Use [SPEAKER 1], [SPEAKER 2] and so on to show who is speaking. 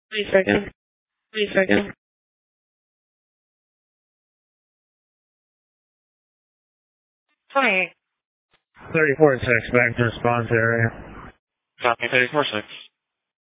[SPEAKER 1] 3 seconds. 3 seconds. 28.
[SPEAKER 2] 34-6, back to response area.
[SPEAKER 3] Copy 34-6.